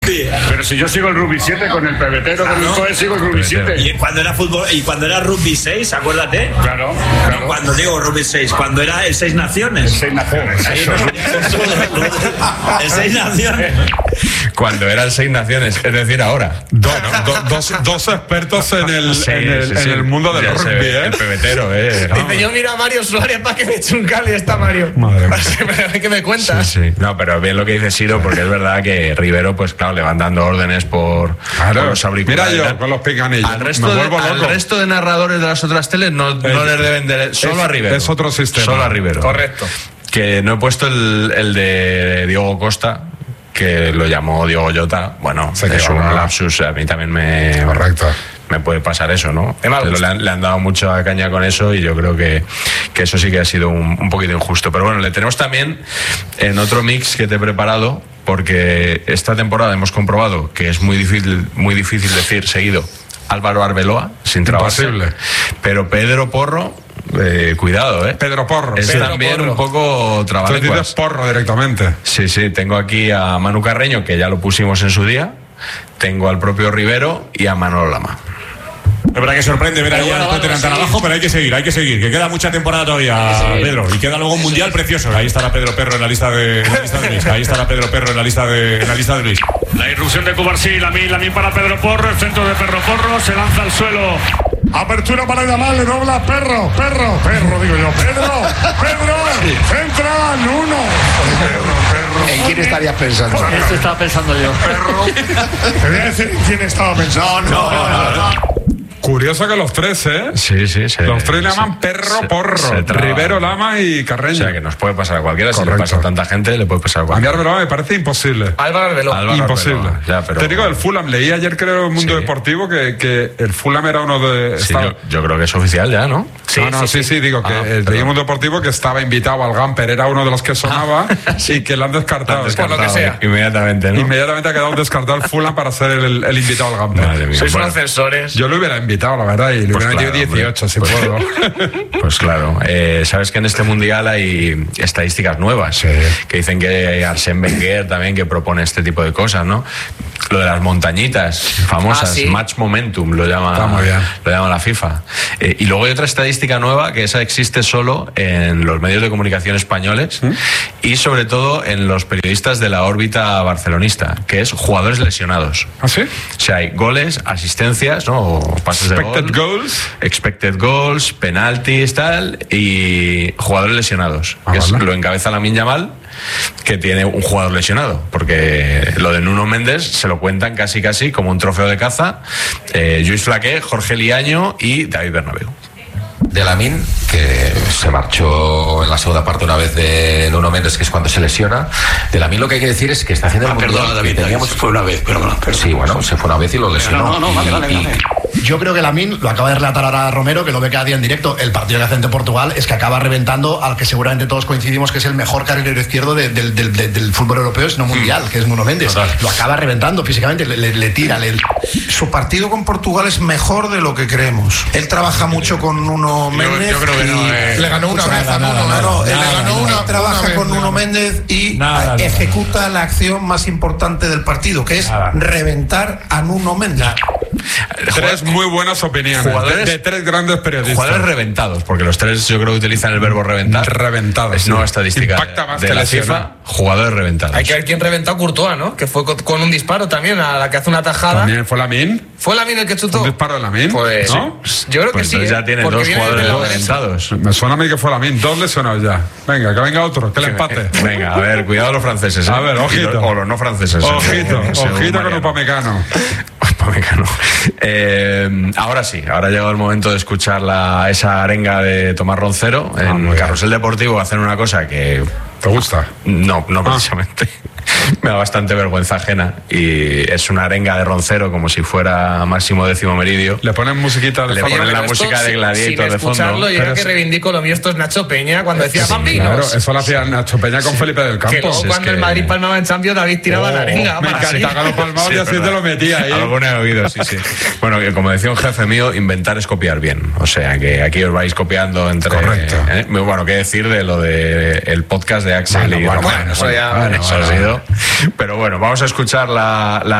rugby. Pero si yo sigo el rugby 7 con el pebetero, con el COE sigo el rugby 7. Y cuando era fútbol, y cuando era rugby 6, acuérdate. Claro. No, cuando digo rugby 6, cuando era el 6 Naciones. El 6 Naciones. El 6 Naciones. Cuando era el 6 Naciones, es decir, ahora. Dos expertos en el mundo del rugby, El pebetero, Dice, yo miro a Mario Suárez para que me eche un cali, está Mario. Madre mía. ¿Qué me cuentas? Sí. No, pero bien lo que dice Siro, porque es verdad que Rivero, pues claro, le van dando órdenes por los auriculares. Mira yo, con los picanillos. Al resto de narradores de las otras teles no les deben de... Solo a Rivero. Es otro sistema. Solo a Rivero. Correcto. Que no he puesto el de Diego Costa, que lo llamó Diego Llota. Bueno, es un lapsus, a mí también me... Correcto. Me puede pasar eso, ¿no? Pero le han dado mucha caña con eso y yo creo que eso sí que ha sido un poquito injusto. Pero bueno, le tenemos también en otro mix que te he preparado, porque esta temporada hemos comprobado que es muy difícil decir seguido Álvaro Arbeloa, sin trabarse. Imposible. Pero Pedro Porro, cuidado, Pedro Porro. Es Pedro también Porro. un poco trabalenguas. Tú dices Porro directamente. Sí, tengo aquí a Manu Carreño, que ya lo pusimos en su día. Tengo al propio Rivero y a Manolo Lama. Es verdad que sorprende ver ahí al Tottenham tan abajo, pero hay que seguir, que queda mucha temporada todavía, Pedro, y queda luego un mundial precioso. Ahí estará Pedro Perro en la lista de Luis. Ahí estará Pedro Perro en la lista de Luis. La irrupción de Cubarsí, Lamine para Pedro Porro, el centro de Pedro Porro, se lanza al suelo. Apertura para Yamal, le dobla Perro, digo yo, Pedro, entra Nuno. ¿En quién estarías pensando? Eso estaba pensando yo. Te voy a decir quién estaba pensando. No. Curioso que los tres, Sí. Los tres le llaman Perro Porro. Rivero, Lama y Carreño. O sea, que nos puede pasar a cualquiera. Si le pasa a tanta gente, le puede pasar a cualquiera. A mí Arbeloa me parece imposible. Álvaro Arbeloa. Imposible. Ya, pero... Te digo del Fulham. Leí ayer, creo, en el Mundo Deportivo que el Fulham era uno de... Sí, yo creo que es oficial ya, ¿no? Sí, digo que leí en el Mundo Deportivo que estaba invitado al Gamper. Era uno de los que sonaba y que lo han descartado. Por lo que sea. Inmediatamente, ¿no? Inmediatamente ha quedado descartado el Fulham para ser el invitado al Gamper. Madre mía. Sois unos censores. Yo lo hubiera invitado, la verdad, y le hubiera metido 18, si puedo. Pues claro. Sabes que en este mundial hay estadísticas nuevas que dicen que Arsène Wenger también que propone este tipo de cosas, ¿no? Lo de las montañitas famosas, match momentum, lo llama la FIFA. Y luego hay otra estadística nueva que esa existe solo en los medios de comunicación españoles y sobre todo en los periodistas de la órbita barcelonista, que es jugadores lesionados. ¿Ah, sí? O sea, hay goles, asistencias, ¿no? O pases de gol. Expected goals, penaltis, tal, y jugadores lesionados. Lo encabeza Lamine Yamal, que tiene un jugador lesionado, porque lo de Nuno Méndez se lo cuentan casi como un trofeo de caza. Lluís Flaqué, Jorge Liaño y David Bernabéu. De Lamine, que se marchó en la segunda parte una vez de Nuno Méndez, que es cuando se lesiona. De Lamine lo que hay que decir es que está haciendo el mundial. Perdona, David, fue una vez, perdona. Sí, bueno, se fue una vez y lo lesionó. No, vale. Yo creo que Lamine, lo acaba de relatar ahora Romero, que lo ve cada día en directo, el partido que hace ante Portugal es que acaba reventando al que seguramente todos coincidimos que es el mejor carrilero izquierdo del fútbol europeo, si no mundial, que es Nuno Méndez. Lo acaba reventando físicamente, le tira. Su partido con Portugal es mejor de lo que creemos. Él trabaja mucho con Nuno Méndez. Yo creo que no. Le ganó una vez a Nuno. Él trabaja con Nuno Méndez y ejecuta la acción más importante del partido, que es reventar a Nuno Méndez. Tres muy buenas opiniones de tres grandes periodistas. Jugadores reventados, porque los tres yo creo que utilizan el verbo reventar. Reventados. Es nueva estadística más de que la lesionado. FIFA. Jugadores reventados. Hay que ver quién reventó a Courtois, ¿no? Que fue con un disparo también, a la que hace una tajada. ¿También fue Lamine? ¿Fue Lamine el que chutó? ¿Un disparo de Lamine? Pues ¿no? Yo creo que sí. Ya tienen dos jugadores reventados. Me suena a mí que fue Lamine. Dos lesionados ya. Venga, que venga otro, que le empate. Venga, a ver, cuidado los franceses. A ver, ojito. O los no franceses. Ojito con Upamecano. Ahora sí, ahora ha llegado el momento de escuchar esa arenga de Tomás Roncero en Carrusel Deportivo. Hacen una cosa que... ¿Te gusta? No precisamente. Me da bastante vergüenza ajena. Y es una arenga de Roncero como si fuera Máximo Décimo Meridio. Le ponen musiquita de Le ponen la música de Gladiator de fondo. Yo creo que reivindico lo mío. Esto es Nacho Peña cuando decía Bambinos. Claro, eso lo hacía Nacho Peña con Felipe del Campo. Que luego cuando el Madrid palmaba en Champions, David tiraba la arenga. Me encanta, Galo palmado y así te lo metía ahí. Alguno he oído, sí. Bueno, que como decía un jefe mío, inventar es copiar bien. O sea, que aquí os vais copiando entre... Correcto. Muy bueno, qué decir de lo del podcast de Axel y Román. Eso ya... Eso ha sido. Pero bueno, vamos a escuchar la